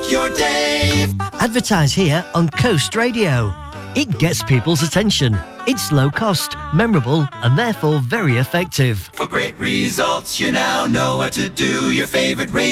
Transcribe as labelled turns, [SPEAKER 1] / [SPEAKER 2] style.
[SPEAKER 1] your day.
[SPEAKER 2] Advertise here on Coast Radio. It gets people's attention. It's low cost, memorable, and therefore very effective.
[SPEAKER 1] For great results, you now know what to do. Your favorite radio